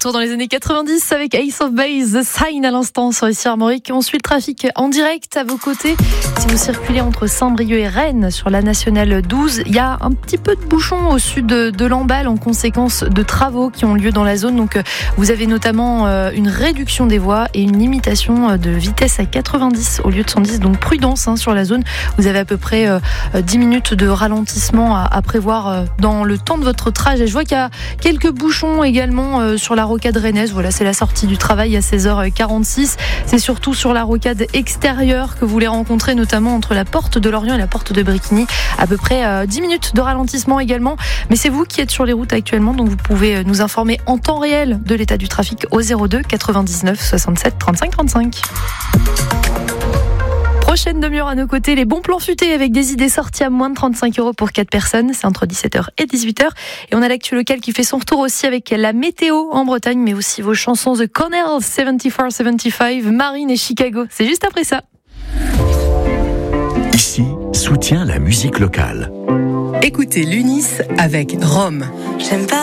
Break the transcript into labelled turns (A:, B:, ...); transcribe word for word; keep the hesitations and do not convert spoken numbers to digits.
A: retour dans les années quatre-vingt-dix avec Ace of Base, The Sign à l'instant sur ici Armorique. On suit le trafic en direct à vos côtés. Si vous circulez entre Saint-Brieuc et Rennes sur la nationale douze, il y a un petit peu de bouchon au sud de, de Lamballe en conséquence de travaux qui ont lieu dans la zone. Donc vous avez notamment une réduction des voies et une limitation de vitesse à quatre-vingt-dix au lieu de cent dix. Donc prudence hein, sur la zone. Vous avez à peu près euh, dix minutes de ralentissement à, à prévoir euh, dans le temps de votre trajet. Je vois qu'il y a quelques bouchons également euh, sur la rocade rennaise. Voilà, c'est la sortie du travail à seize heures quarante-six. C'est surtout sur la rocade extérieure que vous les rencontrez, notamment entre la porte de Lorient et la porte de Bricquigny. À peu près euh, dix minutes de ralentissement également. Mais c'est vous qui êtes sur les routes actuellement, donc vous pouvez nous informer en temps réel de l'état du trafic au zéro deux quatre-vingt-dix-neuf soixante-sept trente-cinq trente-cinq. Prochaine demi-heure à nos côtés, les bons plans futés avec des idées sorties à moins de trente-cinq euros pour quatre personnes. C'est entre dix-sept heures et dix-huit heures. Et on a l'actu local qui fait son retour aussi avec la météo en Bretagne, mais aussi vos chansons The Connells, soixante-quatre soixante-quinze, Marine et Chicago. C'est juste après ça.
B: Ici, soutient la musique locale.
C: Écoutez l'Unis avec Rome.
D: J'aime pas